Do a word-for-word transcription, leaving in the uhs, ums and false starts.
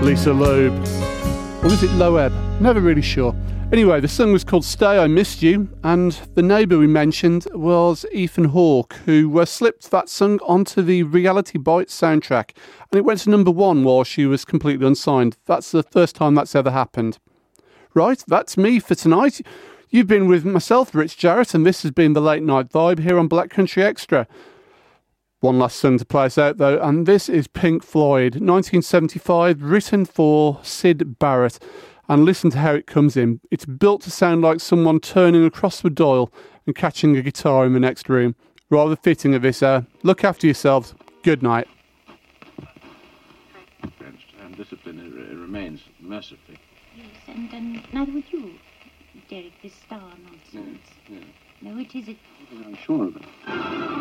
Lisa Loeb. Or was it Loeb? Never really sure. Anyway, the song was called Stay, I Missed You, and the neighbour we mentioned was Ethan Hawke, who uh, slipped that song onto the Reality Bites soundtrack, and it went to number one while she was completely unsigned. That's the first time that's ever happened. Right, that's me for tonight. You've been with myself, Rich Jarrett, and this has been the Late Night Vibe here on Black Country Extra. One last song to play us out, though, and this is Pink Floyd, nineteen seventy-five, written for Syd Barrett. And listen to how it comes in. It's built to sound like someone turning across the dial and catching a guitar in the next room. Rather fitting of this hour. Look after yourselves. Good night. And discipline it remains, mercifully. Yes, and, and neither would you, Derek, this star nonsense. Yeah, yeah. No, it isn't. I'm sure of it.